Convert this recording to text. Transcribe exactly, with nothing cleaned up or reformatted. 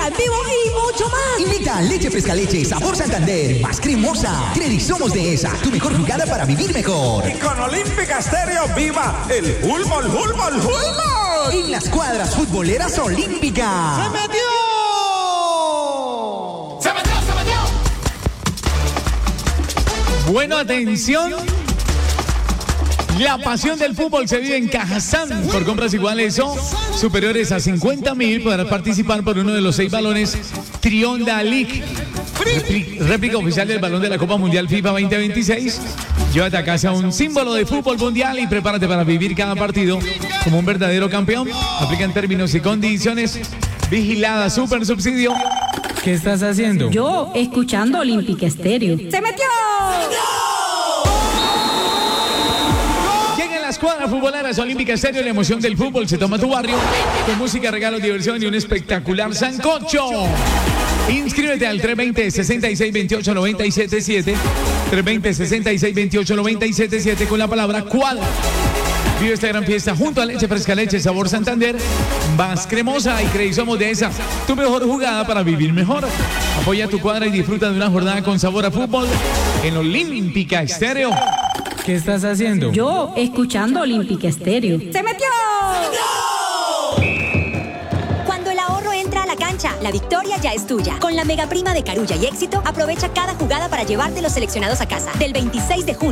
en vivo y mucho más. Invita Leche Fresca Leche, sabor Santander, más cremosa. Credit Somos de esa, tu mejor jugada para vivir mejor. Y con Olímpica Estéreo, viva el fútbol, fútbol, fútbol. En las cuadras futboleras Olímpica. ¡Se metió! ¡Se metió, se metió! Bueno, atención. La pasión del fútbol se vive en Cajazán. Por compras iguales o superiores a cincuenta mil podrás participar por uno de los seis balones Trionda League. Repli- réplica oficial del balón de la Copa Mundial FIFA veinte veintiséis. Llévate a casa un símbolo de fútbol mundial y prepárate para vivir cada partido como un verdadero campeón. Aplican términos y condiciones. Vigilada, super subsidio. ¿Qué estás haciendo? Yo, escuchando Olímpica Estéreo. ¡Se metió! Las cuadras futboleras Olímpica Estéreo, la emoción del fútbol se toma tu barrio con música, regalos, diversión y un espectacular sancocho. Inscríbete al tres veinte, sesenta y seis veintiocho, noventa y siete siete, tres veinte, sesenta y seis veintiocho, noventa y siete siete con la palabra cuadra. Vive esta gran fiesta junto a Leche Fresca Leche, sabor Santander, más cremosa y Credit Somos de esa, tu mejor jugada para vivir mejor. Apoya tu cuadra y disfruta de una jornada con sabor a fútbol en Olímpica Estéreo. ¿Qué estás haciendo? Yo, escuchando Olímpica Estéreo. ¡Se metió! Cuando el ahorro entra a la cancha, la victoria ya es tuya. Con la mega prima de Carulla y Éxito, aprovecha cada jugada para llevarte los seleccionados a casa. Del veintiséis de junio